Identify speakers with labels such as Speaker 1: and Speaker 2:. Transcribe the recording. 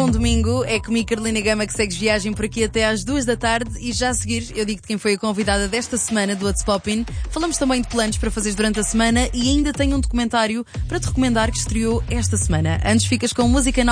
Speaker 1: bom domingo. É comigo, Carolina Gama, que segues viagem por aqui até às 2 da tarde. E já a seguir, eu digo-te quem foi a convidada desta semana do What's Poppin'. Falamos também de planos para fazeres durante a semana e ainda tenho um documentário para te recomendar que estreou esta semana. Antes ficas com música nova.